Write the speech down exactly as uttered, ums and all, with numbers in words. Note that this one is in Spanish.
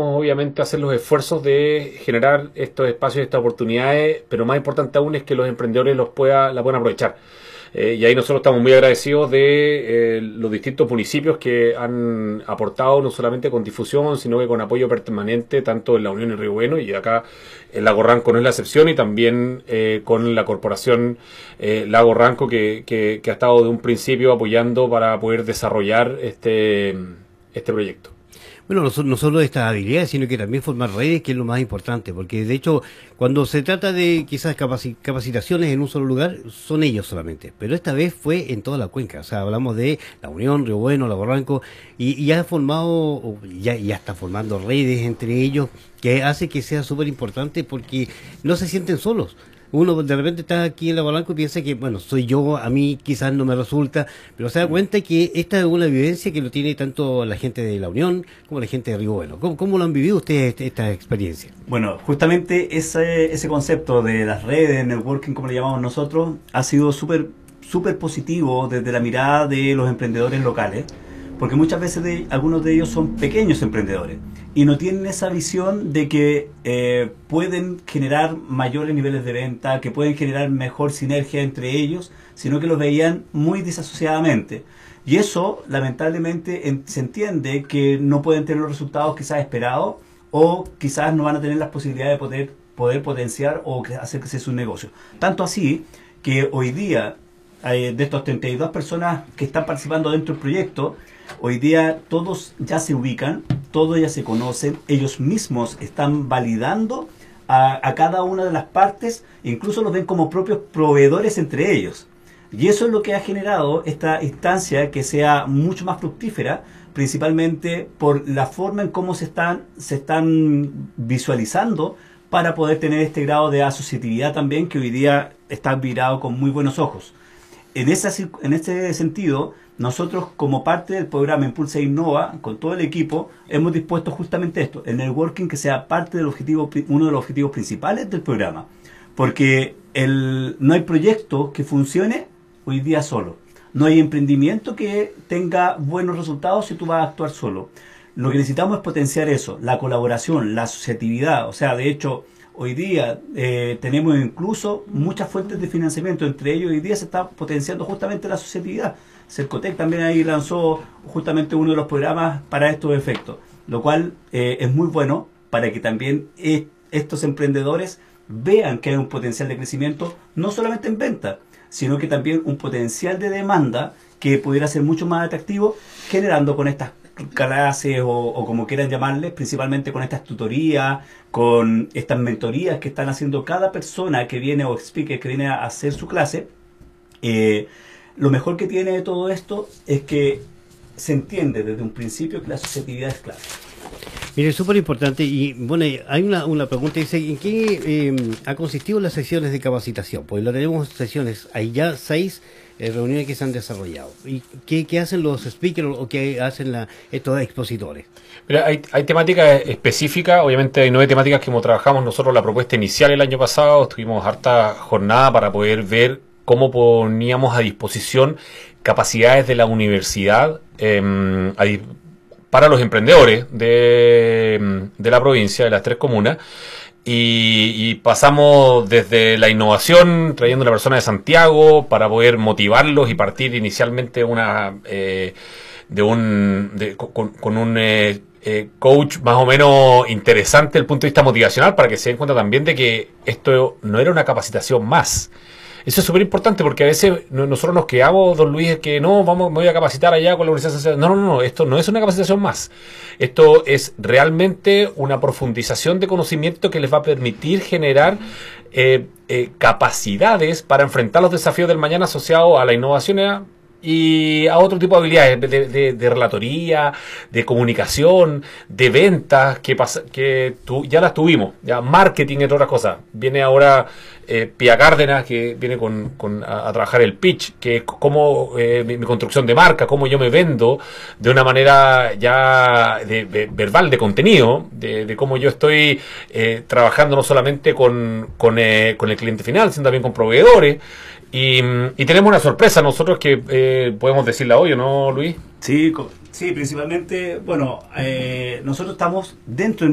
necesitamos obviamente hacer los esfuerzos de generar estos espacios, estas oportunidades, pero más importante aún es que los emprendedores los pueda, la puedan aprovechar. Eh, y ahí nosotros estamos muy agradecidos de eh, los distintos municipios que han aportado no solamente con difusión, sino que con apoyo permanente, tanto en la Unión en Río Bueno, y acá el Lago Ranco no es la excepción, y también eh, con la corporación eh, Lago Ranco, que, que, que ha estado de un principio apoyando para poder desarrollar este, este proyecto. Bueno, no, no solo estas habilidades, sino que también formar redes, que es lo más importante, porque de hecho, cuando se trata de quizás capaci capacitaciones en un solo lugar, son ellos solamente, pero esta vez fue en toda la cuenca, o sea, hablamos de La Unión, Río Bueno, Lago Ranco, y, y ha formado, ya, ya está formando redes entre ellos, que hace que sea súper importante porque no se sienten solos. Uno de repente está aquí en Lago Ranco y piensa que, bueno, soy yo, a mí quizás no me resulta, pero se da cuenta que esta es una vivencia que lo tiene tanto la gente de La Unión como la gente de Río Bueno. ¿Cómo, cómo lo han vivido ustedes esta experiencia? Bueno, justamente ese, ese concepto de las redes, networking, como le llamamos nosotros, ha sido súper súper positivo desde la mirada de los emprendedores locales, porque muchas veces de, algunos de ellos son pequeños emprendedores y no tienen esa visión de que eh, pueden generar mayores niveles de venta, que pueden generar mejor sinergia entre ellos, sino que los veían muy disasociadamente. Y eso, lamentablemente, en, se entiende que no pueden tener los resultados quizás esperados, o quizás no van a tener las posibilidades de poder, poder potenciar o hacer que sea su negocio. Tanto así que hoy día, eh, de estas treinta y dos personas que están participando dentro del proyecto, hoy día todos ya se ubican, todos ya se conocen, ellos mismos están validando a, a cada una de las partes, incluso los ven como propios proveedores entre ellos. Y eso es lo que ha generado esta instancia que sea mucho más fructífera, principalmente por la forma en cómo se están, se están visualizando para poder tener este grado de asociatividad también, que hoy día está mirado con muy buenos ojos. En, esa, en este sentido, nosotros como parte del programa Impulsa e Innova, con todo el equipo, hemos dispuesto justamente esto, el networking, que sea parte del objetivo, uno de los objetivos principales del programa. Porque el, no hay proyecto que funcione hoy día solo. No hay emprendimiento que tenga buenos resultados si tú vas a actuar solo. Lo que necesitamos es potenciar eso, la colaboración, la asociatividad. O sea, de hecho, hoy día eh, tenemos incluso muchas fuentes de financiamiento. Entre ellos, hoy día se está potenciando justamente la asociatividad. Cercotec también ahí lanzó justamente uno de los programas para estos efectos, lo cual eh, es muy bueno para que también eh, estos emprendedores vean que hay un potencial de crecimiento, no solamente en venta, sino que también un potencial de demanda que pudiera ser mucho más atractivo, generando con estas clases o, o como quieran llamarles, principalmente con estas tutorías, con estas mentorías que están haciendo cada persona que viene o speaker que viene a hacer su clase. Eh, lo mejor que tiene de todo esto es que se entiende desde un principio que la asociatividad es clave. Mire, es súper importante y bueno, hay una, una pregunta, dice, ¿en qué eh, ha consistido las sesiones de capacitación? Pues lo tenemos sesiones, hay ya seis eh, reuniones que se han desarrollado. ¿Y qué, qué hacen los speakers o qué hacen la, estos expositores? Mira, hay, hay temáticas específicas, obviamente hay nueve temáticas que como trabajamos nosotros la propuesta inicial el año pasado, tuvimos harta jornada para poder ver cómo poníamos a disposición capacidades de la universidad eh, a para los emprendedores de, de la provincia, de las tres comunas, y, y pasamos desde la innovación, trayendo a una persona de Santiago para poder motivarlos y partir inicialmente una eh, de un de, con, con un eh, eh, coach más o menos interesante desde el punto de vista motivacional, para que se den cuenta también de que esto no era una capacitación más. Eso es súper importante porque a veces nosotros nos quedamos, don Luis, que no, vamos, me voy a capacitar allá con la Universidad. No, no, no, esto no es una capacitación más. Esto es realmente una profundización de conocimiento que les va a permitir generar eh, eh, capacidades para enfrentar los desafíos del mañana asociados a la innovación y a otro tipo de habilidades de, de, de relatoría, de comunicación, de ventas, que, pasa, que tu, ya las tuvimos, ya marketing, entre otras cosas. Viene ahora eh, Pia Cárdenas, que viene con, con a, a trabajar el pitch, que es cómo eh, mi, mi construcción de marca, cómo yo me vendo de una manera ya de, de, verbal, de contenido, de, de cómo yo estoy eh, trabajando no solamente con, con, eh, con el cliente final, sino también con proveedores. Y, y tenemos una sorpresa nosotros que eh, podemos decirla hoy, ¿o no, Luis? Sí, sí, principalmente, bueno, eh, nosotros estamos dentro